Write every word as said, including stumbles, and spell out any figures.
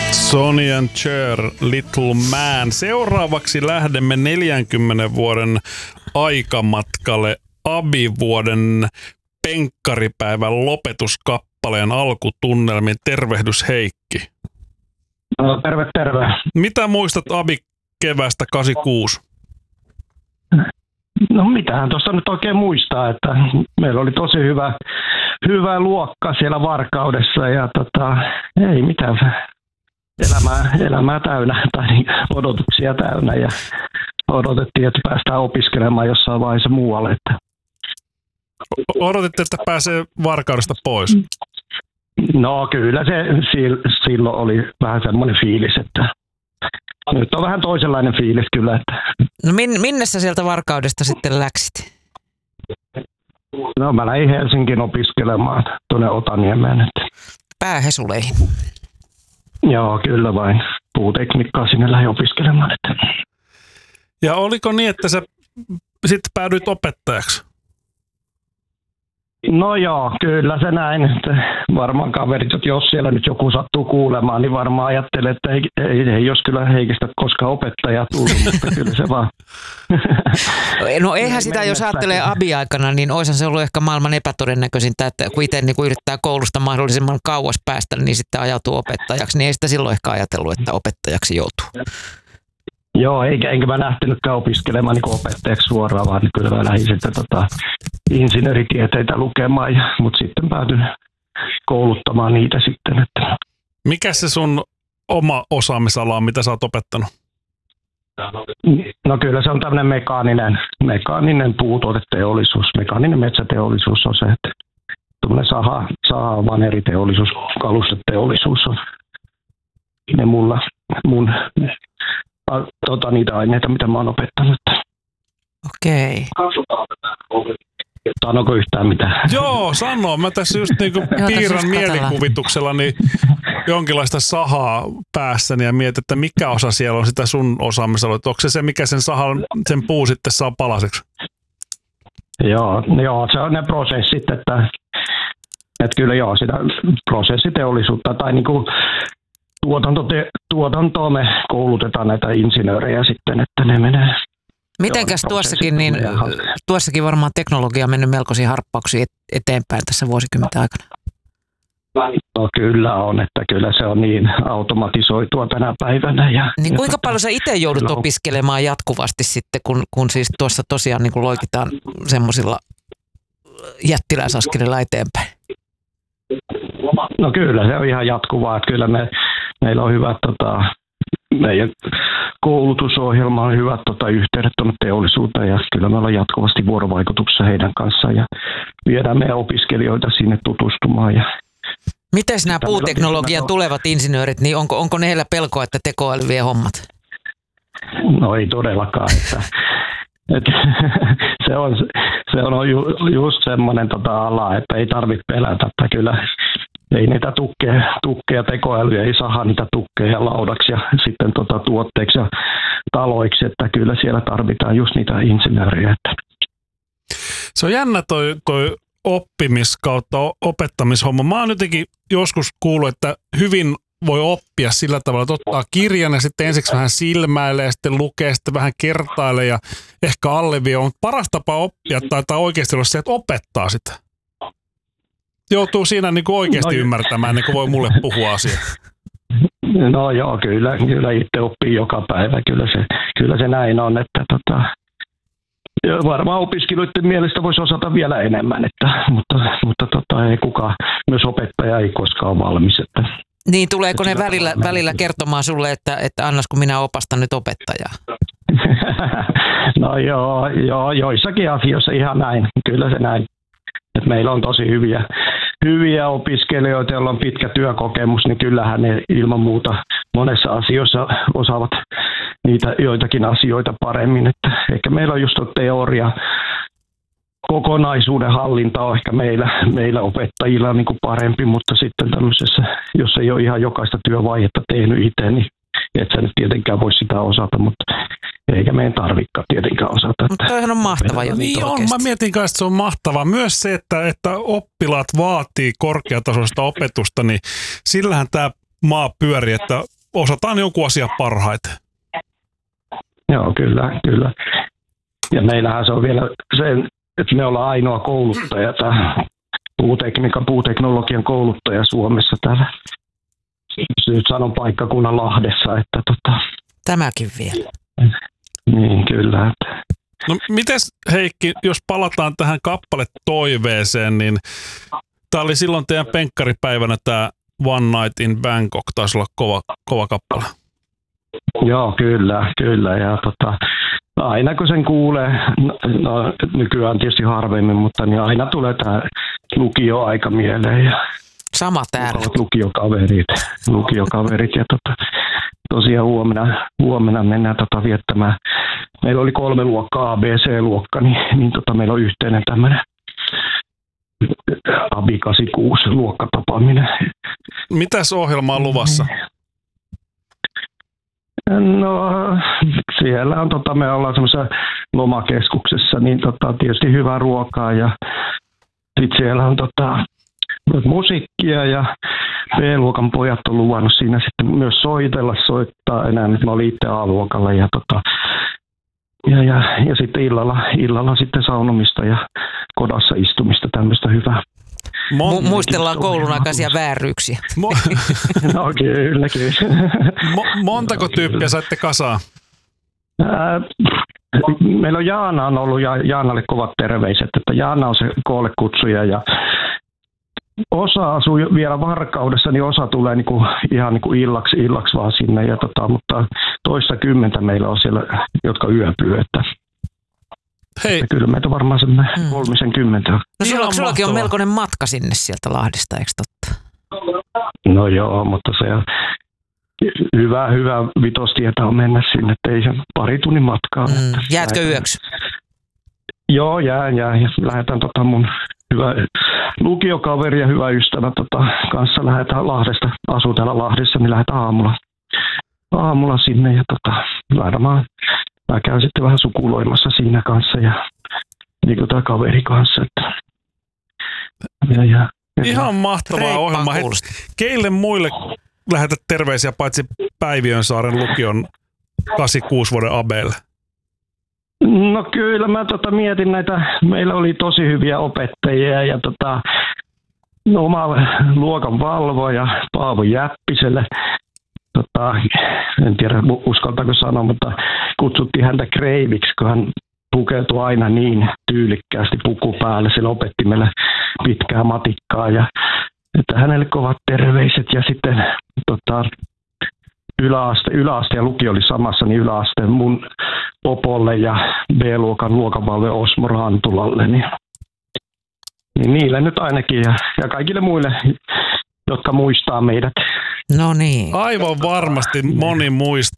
Sonny and Cher, Little Man. Seuraavaksi lähdemme neljänkymmenen vuoden aikamatkalle Abi-vuoden penkkaripäivän lopetuskappaleen alkutunnelmiin. Tervehdys Heikki. No, terve, terve. Mitä muistat Abi-keväästä kahdeksankymmentäkuusi? No mitähän tuossa nyt oikein muistaa, että meillä oli tosi hyvä, hyvä luokka siellä Varkaudessa ja tota, ei mitään elämää, elämää täynnä tai odotuksia täynnä ja odotettiin, että päästään opiskelemaan jossain vaiheessa muualle. Että. Odotitte, että pääsee Varkaudesta pois? No kyllä se silloin oli vähän semmoinen fiilis, että nyt on vähän toisenlainen fiilis kyllä. Että. No min, minne sä sieltä Varkaudesta sitten läksit? No mä lähdin Helsingin opiskelemaan tuonne Otaniemeen. Päähesuleihin? Joo, kyllä vain. Puutekniikkaa sinne lähdin opiskelemaan. Että. Ja oliko niin, että sä sitten päädyit opettajaksi? No joo, kyllä se näin. Että varmaan kaverit, että jos siellä nyt joku sattuu kuulemaan, niin varmaan ajattelee, että ei, ei, ei jos kyllä Heikistä koskaan opettajaa tullut, mutta kyllä se vaan. No eihän sitä, jos ajattelee Abi-aikana, niin olisihan se ollut ehkä maailman epätodennäköisintä, että kun itse niin kun yrittää koulusta mahdollisimman kauas päästä, niin sitten ajautuu opettajaksi, niin ei sitä silloin ehkä ajatellut, että opettajaksi joutuu. Joo, eikä, enkä mä lähtenytkään opiskelemaan niin opettajaksi suoraan, vaan kyllä mä lähdin sitten tota, insinööritieteitä lukemaan, ja, mutta sitten päätyin kouluttamaan niitä sitten. Että. Mikä se sun oma osaamisala on, mitä sä oot opettanut? No kyllä se on tämmöinen mekaaninen, mekaaninen puutuoteteollisuus, mekaaninen metsäteollisuus on se, että tuommoinen saha, saha vaneriteollisuus, kalusteteollisuus on ne mulla, mun tota, niitä aineita, mitä mä oon opettanut. Okei. Sanoiko yhtään mitään? Joo, sano. Mä tässä just niinku piirran mielikuvituksella niin jonkinlaista sahaa päässäni ja mietin, että mikä osa siellä on sitä sun osaamisaluetta. Onko se se, mikä sen sahan, sen puu sitten saa palaseksi? Joo, joo, se on ne prosessit, että, että kyllä joo, sitä prosessiteollisuutta tai niinku tuotantote, tuotantoa me koulutetaan näitä insinöörejä sitten, että ne menee. Mitenkäs tuossakin, niin tuossakin varmaan teknologia on mennyt melkoisia harppauksia eteenpäin tässä vuosikymmenten aikana? No kyllä on, että kyllä se on niin automatisoitua tänä päivänä. Ja, niin kuinka ja paljon sä itse joudut opiskelemaan jatkuvasti sitten, kun, kun siis tuossa tosiaan niin kuin loikitaan semmoisilla jättiläisaskelilla eteenpäin? No kyllä se on ihan jatkuvaa, että kyllä me, meillä on hyvät tota, meidän koulutusohjelma on hyvät tota, yhteydet tuonne teollisuuteen ja kyllä me ollaan jatkuvasti vuorovaikutuksessa heidän kanssaan ja viedään meidän opiskelijoita sinne tutustumaan. Ja miten nämä puuteknologian tulevat insinöörit, niin onko, onko heillä pelkoa, että tekoäly vie hommat? No ei todellakaan. Että, että, se on, se on ju, just semmoinen tota ala, että ei tarvitse pelätä, että kyllä ei niitä tukkeja, tukkeja tekoälyjä, ei saa niitä tukkeja laudaksi ja sitten tota tuotteeksi ja taloiksi, että kyllä siellä tarvitaan just niitä insinööriä. Se on jännä toi, toi oppimis kautta opettamishomma. Mä oon jotenkin joskus kuullut, että hyvin voi oppia sillä tavalla, että ottaa kirjan ja sitten ensiksi vähän silmäilee ja sitten lukee, sitten vähän kertailee ja ehkä allevie on paras tapa oppia tai, tai oikeasti olla se, että opettaa sitä. Joutuu siinä niin kuin oikeasti no, ymmärtämään, niin kuin voi mulle puhua asiaa. No joo, kyllä, kyllä itse oppii joka päivä. Kyllä se, kyllä se näin on, että tota, varmaan opiskelijoiden mielestä voisi osata vielä enemmän, että, mutta, mutta tota, ei kukaan, myös opettaja ei koskaan ole valmis. Että, niin tuleeko ne välillä, välillä kertomaan sulle, että, että annas kun minä opastan nyt opettajaa? No joo, joo, joissakin asioissa ihan näin, kyllä se näin. Et meillä on tosi hyviä, hyviä opiskelijoita, joilla on pitkä työkokemus, niin kyllähän ne ilman muuta monessa asioissa osaavat niitä joitakin asioita paremmin. Että ehkä meillä on just teoria, kokonaisuuden hallinta on ehkä meillä, meillä opettajilla niin kuin parempi, mutta sitten tämmöisessä, jos ei ole ihan jokaista työvaihetta tehnyt itse, niin et sä nyt tietenkään voi sitä osata, mutta eikä meidän tarvikaan tietenkään osata. Mutta toihan on mahtava juttu niin on, oikeasti. mä mietin kanssa, että se on mahtavaa. Myös se, että, että oppilaat vaatii korkeatasoista opetusta, niin sillähän tämä maa pyörii, että osataan joku asia parhaiten. Joo, kyllä, kyllä. Ja meillähän se on vielä se, että me ollaan ainoa kouluttaja, tämä puutekniikan, puuteknologian kouluttaja Suomessa täällä. Nyt sanon paikkakunnan Lahdessa, että tota... Tämäkin vielä. Niin, kyllä. No mites Heikki, jos palataan tähän kappale toiveeseen, niin tämä oli silloin teidän penkkaripäivänä tämä One Night in Bangkok, taisi olla kova, kova kappale. Joo, kyllä, kyllä. Ja tota, aina kun sen kuulee, no, nykyään tietysti harvemmin, mutta niin aina tulee tämä lukioaika mieleen. Ja sama täällä. Lukiokaverit, lukiokaverit ja tota, tosiaan huomenna, huomenna mennään tota viettämään. Meillä oli kolme luokkaa, A, B, C-luokka, niin, niin tota, meillä on yhteinen tämmöinen A B I kahdeksankymmentäkuusi luokkatapaaminen. Mitäs ohjelma on luvassa? No siellä on, tota, me ollaan semmoisessa lomakeskuksessa, niin tota, tietysti hyvää ruokaa ja sitten siellä on tota, musiikkia ja B-luokan pojat on luvannut siinä sitten myös soitella, soittaa enää, nyt mä olin itse A-luokalla ja, tota, ja, ja, ja sitten illalla, illalla sitten saunomista ja kodassa istumista, tämmöistä hyvää. Mu- muistellaan koulun aikaisia vääryyksiä. Mo- no kyllä, kyllä. Mo- montako tyyppiä saitte kasaan? Ää, meillä on Jaana on ollut ja Jaanalle kovat terveiset, että Jaana on se koolle kutsuja ja osa asuu vielä Varkaudessa, niin osa tulee niinku, ihan niinku illaksi, illaksi vaan sinne, ja tota, mutta toista kymmentä meillä on siellä, jotka yöpyy, että Hei. kyllä meitä varmaan semmoinen hmm. kolmisen kymmentä. No sulla, sullakin on melkoinen matka sinne sieltä Lahdesta, eikö totta? No joo, mutta se on hyvä, hyvä vitostietä on mennä sinne, ettei se pari tunnin matkaa. Hmm. Jäätkö yöksi? Joo, jään, jään. Ja lähdetään tota mun hyvä lukiokaveri ja hyvä ystävä tota, kanssa lähdetään Lahdesta, asuu täällä Lahdessa, niin lähdetään aamulla, aamulla sinne ja tota, lähdetään. Mä käyn sitten vähän sukuloimassa siinä kanssa ja niin kuin tämä kaveri kanssa. Että, ja, ja, ihan mahtavaa ohjelma. Hei, keille muille lähetät terveisiä paitsi Päiviönsaaren lukion kahdeksankymmentäkuusi vuoden abeille? No kyllä mä tota mietin näitä, meillä oli tosi hyviä opettajia ja tota, oma luokan valvoja Paavo Jäppiselle. Tota, en tiedä uskaltaako sanoa, mutta kutsuttiin häntä kreiviksi, kun hän pukeutui aina niin tyylikkäästi puku päälle. Se opetti meille pitkää matikkaa ja että hänelle kovat terveiset ja sitten tota, yläaste, yläaste ja lukio oli samassa, niin yläaste mun Popolle ja B-luokan luokanvalve Osmo Rantulalle, niin, niin niille nyt ainakin ja, ja kaikille muille, jotka muistaa meidät. No niin. Aivan varmasti moni muistaa.